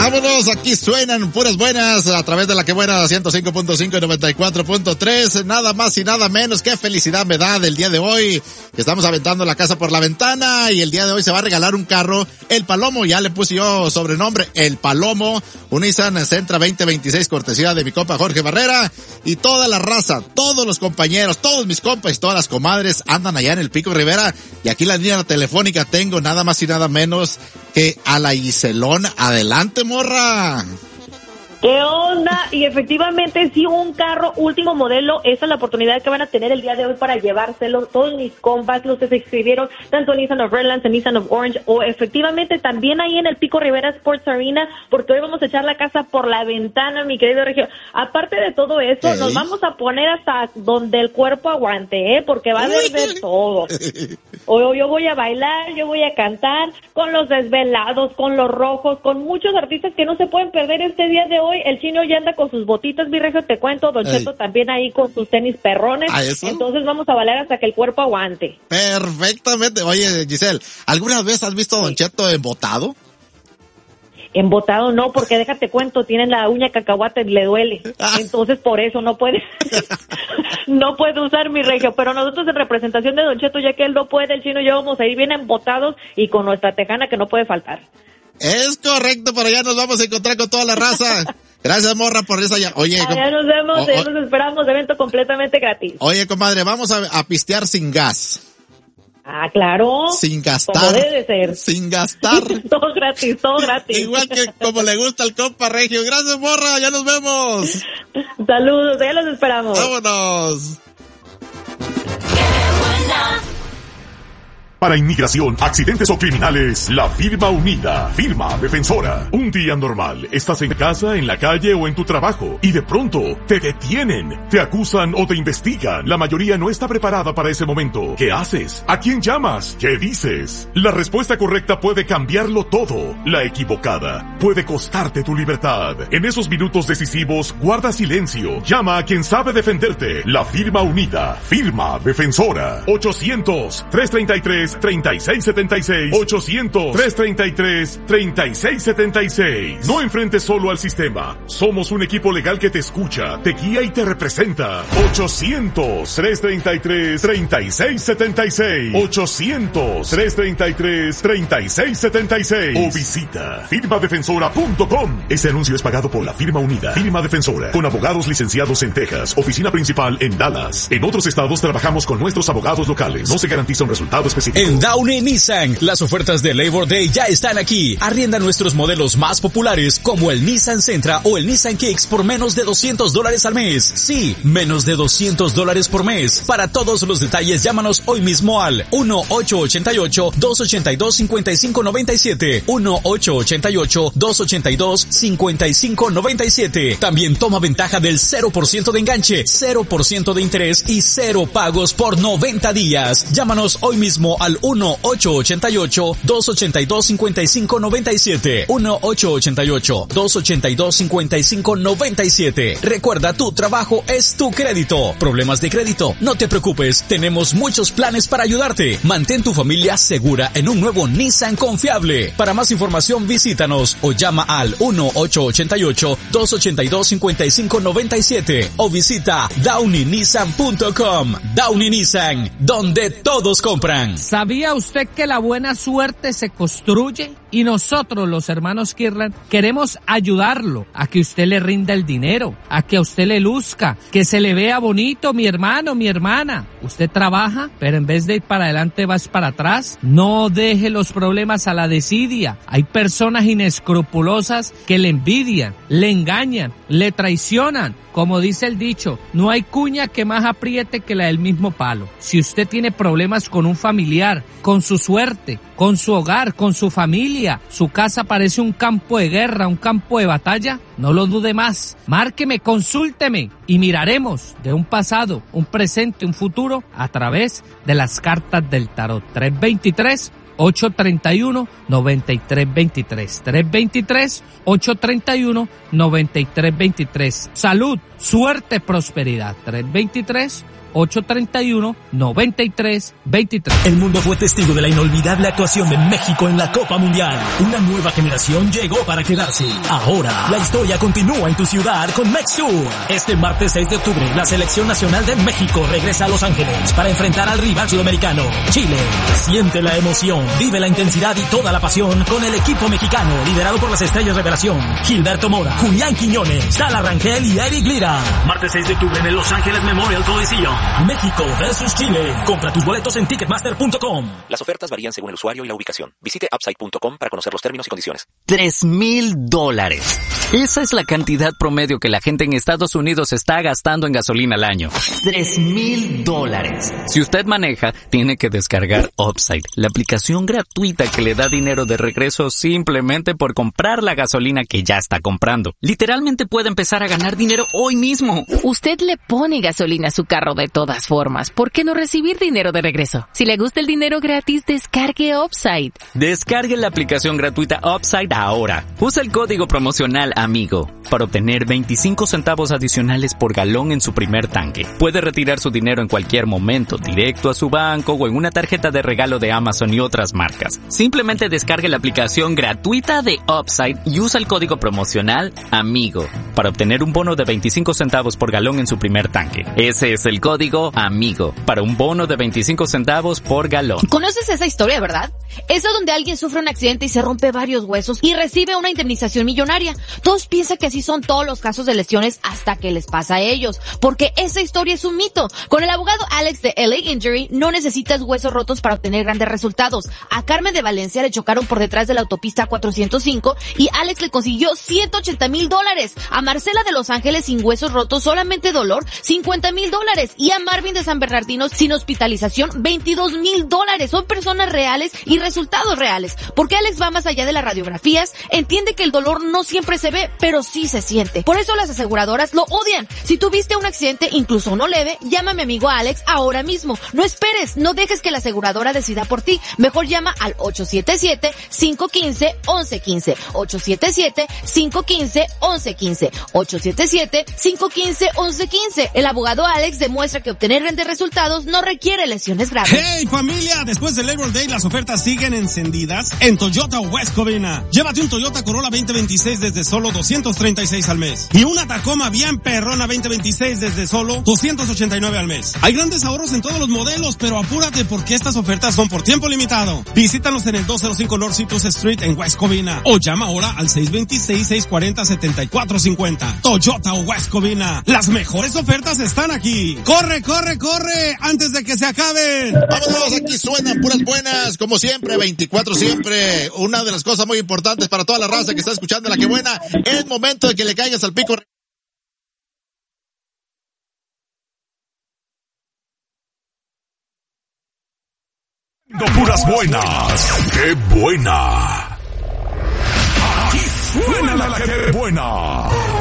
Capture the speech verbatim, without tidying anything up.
Vámonos, aquí suenan puras buenas a través de la que buena ciento cinco punto cinco y noventa y cuatro punto tres. Nada más y nada menos. Qué felicidad me da del día de hoy, que estamos aventando la casa por la ventana y el día de hoy se va a regalar un carro, el Palomo. Ya le puse yo sobrenombre, el Palomo, un Nissan Sentra veinte veintiséis, cortesía de mi compa Jorge Barrera, y toda la raza, todos los compañeros, todos mis compas y todas las comadres andan allá en el Pico Rivera. Y aquí la línea telefónica tengo nada más y nada menos que a la Iselón. Adelante, morra. ¿Qué onda? Y efectivamente, sí, un carro último modelo, esa es la oportunidad que van a tener el día de hoy para llevárselo. Todos mis compas, los que se inscribieron, tanto en Nissan of Redlands, en Nissan of Orange, o efectivamente también ahí en el Pico Rivera Sports Arena, porque hoy vamos a echar la casa por la ventana, mi querido Regio. Aparte de todo eso, ¿Eh? nos vamos a poner hasta donde el cuerpo aguante, ¿eh? Porque va a haber de todo. O yo voy a bailar, yo voy a cantar, con los desvelados, con los rojos, con muchos artistas que no se pueden perder este día de hoy. El Chino ya anda con sus botitas, mi Regio, te cuento, Don Cheto también ahí con sus tenis perrones. Entonces vamos a bailar hasta que el cuerpo aguante. Perfectamente. Oye, Giselle, ¿alguna vez has visto a Don Cheto embotado? Embotado no, porque déjate cuento, tiene la uña cacahuate y le duele. Entonces por eso no puede, no puede usar, mi Regio. Pero nosotros en representación de Don Cheto, ya que él no puede, el Chino y yo vamos a ir bien embotados y con nuestra tejana que no puede faltar. Es correcto, por allá nos vamos a encontrar con toda la raza. Gracias, morra, por esa ya. Oye, allá nos vemos, oh, oh, nos esperamos, evento completamente gratis. Oye, comadre, vamos a, a pistear sin gas. Ah, claro. Sin gastar. Como debe ser. Sin gastar. Todo gratis, todo gratis. Igual que como le gusta al compa Regio. Gracias, morra, ya nos vemos. Saludos, ya los esperamos. Vámonos. Para inmigración, accidentes o criminales, la firma unida, firma defensora. Un día normal, estás en casa, en la calle o en tu trabajo y de pronto te detienen, te acusan o te investigan. La mayoría no está preparada para ese momento. ¿Qué haces? ¿A quién llamas? ¿Qué dices? La respuesta correcta puede cambiarlo todo. La equivocada puede costarte tu libertad. En esos minutos decisivos, guarda silencio. Llama a quien sabe defenderte. La firma unida, firma defensora. ochocientos, trescientos treinta y tres, treinta y seis setenta y seis. ochocientos, trescientos treinta y tres, treinta y seis setenta y seis. No enfrentes solo al sistema. Somos un equipo legal que te escucha, te guía y te representa. ochocientos, trescientos treinta y tres, treinta y seis setenta y seis. ochocientos, trescientos treinta y tres, treinta y seis setenta y seis. O visita firma defensora punto com. Este anuncio es pagado por la firma unida. Firma Defensora, con abogados licenciados en Texas. Oficina principal en Dallas. En otros estados trabajamos con nuestros abogados locales. No se garantiza un resultado específico. En Downey Nissan, las ofertas de Labor Day ya están aquí. Arrienda nuestros modelos más populares como el Nissan Sentra o el Nissan Kicks por menos de doscientos dólares al mes. Sí, menos de doscientos dólares por mes. Para todos los detalles, llámanos hoy mismo al uno ocho ocho ocho, dos ocho dos, cinco cinco nueve siete. uno ocho ocho ocho, dos ocho dos, cinco cinco nueve siete. También toma ventaja del cero por ciento de enganche, cero por ciento de interés y cero pagos por noventa días. Llámanos hoy mismo al uno ocho ocho ocho, dos ocho dos, cinco cinco nueve siete. uno ocho ocho ocho, dos ocho dos, cinco cinco nueve siete. Recuerda, tu trabajo es tu crédito. ¿Problemas de crédito? No te preocupes, tenemos muchos planes para ayudarte. Mantén tu familia segura en un nuevo Nissan confiable. Para más información, visítanos o llama al uno ocho ocho ocho, dos ocho dos, cinco cinco nueve siete o visita downey nissan punto com. Downey Nissan, donde todos compran. ¿Sabía usted que la buena suerte se construye? Y nosotros, los hermanos Kirlan, queremos ayudarlo a que usted le rinda el dinero, a que a usted le luzca, que se le vea bonito, mi hermano, mi hermana. Usted trabaja, pero en vez de ir para adelante vas para atrás. No deje los problemas a la desidia. Hay personas inescrupulosas que le envidian, le engañan, le traicionan. Como dice el dicho, no hay cuña que más apriete que la del mismo palo. Si usted tiene problemas con un familiar, con su suerte, con su hogar, con su familia, su casa parece un campo de guerra, un campo de batalla, no lo dude más. Márqueme, consúlteme y miraremos de un pasado, un presente, un futuro a través de las cartas del tarot. tres dos tres, ocho tres uno, nueve tres dos tres. tres dos tres, ocho tres uno, nueve tres dos tres. Salud, suerte, prosperidad. tres dos tres, ocho tres uno, nueve tres dos tres. El mundo fue testigo de la inolvidable actuación de México en la Copa Mundial. Una nueva generación llegó para quedarse. Ahora, la historia continúa en tu ciudad con MexTour. Este martes seis de octubre, la selección nacional de México regresa a Los Ángeles para enfrentar al rival sudamericano, Chile. Siente la emoción, vive la intensidad y toda la pasión con el equipo mexicano, liderado por las estrellas revelación, Gilberto Mora, Julián Quiñones, Tala Rangel y Eric Lira. Martes seis de octubre en el Los Ángeles Memorial Coliseum. México versus Chile. Compra tus boletos en ticketmaster punto com. Las ofertas varían según el usuario y la ubicación. Visite upside punto com para conocer los términos y condiciones. Tres mil dólares. Esa es la cantidad promedio que la gente en Estados Unidos está gastando en gasolina al año. Tres mil dólares. Si usted maneja, tiene que descargar Upside, la aplicación gratuita que le da dinero de regreso simplemente por comprar la gasolina que ya está comprando. Literalmente puede empezar a ganar dinero hoy mismo. Usted le pone gasolina a su carro de todas formas. ¿Por qué no recibir dinero de regreso? Si le gusta el dinero gratis, descargue Upside. Descargue la aplicación gratuita Upside ahora. Usa el código promocional AMIGO para obtener veinticinco centavos adicionales por galón en su primer tanque. Puede retirar su dinero en cualquier momento, directo a su banco o en una tarjeta de regalo de Amazon y otras marcas. Simplemente descargue la aplicación gratuita de Upside y usa el código promocional AMIGO para obtener un bono de veinticinco centavos por galón en su primer tanque. Ese es el código AMIGO para un bono de veinticinco centavos por galón. ¿Conoces esa historia, verdad? Esa donde alguien sufre un accidente y se rompe varios huesos y recibe una indemnización millonaria. Todos piensan que así son todos los casos de lesiones hasta que les pasa a ellos, porque esa historia es un mito. Con el abogado Alex de L A Injury no necesitas huesos rotos para obtener grandes resultados. A Carmen de Valencia le chocaron por detrás de la autopista cuatrocientos cinco y Alex le consiguió ciento ochenta mil dólares. A Marcela de Los Ángeles sin huesos rotos, solamente dolor, cincuenta mil dólares. Y a Marvin de San Bernardino sin hospitalización, veintidós mil dólares. Son personas reales y resultados reales. Porque Alex va más allá de las radiografías, entiende que el dolor no siempre se ve, pero sí se siente. Por eso las aseguradoras lo odian. Si tuviste un accidente, incluso uno leve, llama a mi amigo Alex ahora mismo. No esperes, no dejes que la aseguradora decida por ti. Mejor llama al ocho siete siete, cinco uno cinco, uno uno uno cinco. ocho siete siete, cinco uno cinco, uno uno uno cinco. ocho siete siete, cinco uno cinco, uno uno uno cinco. El abogado Alex demuestra que obtener grandes resultados no requiere lesiones graves. ¡Hey, familia! Después del Labor Day, las ofertas siguen encendidas en Toyota West Covina. Llévate un Toyota Corolla veinte veintiséis desde solo doscientos treinta y seis al mes. Y una Tacoma bien perrona veinte veintiséis desde solo doscientos ochenta y nueve al mes. Hay grandes ahorros en todos los modelos, pero apúrate porque estas ofertas son por tiempo limitado. Visítanos en el doscientos cinco North Citrus Street en West Covina. O llama ahora al seis dos seis, seis cuatro cero, siete cuatro cinco cero. Toyota West Covina. Las mejores ofertas están aquí. ¡Corre, corre, corre! Antes de que se acaben. Vámonos, aquí suenan puras buenas, como siempre, veinticuatro siempre. Una de las cosas muy importantes para toda la raza que está escuchando La Que Buena, es momento de que le caigas al pico. Puras buenas. ¡Qué buena! Aquí suena La Que Buena.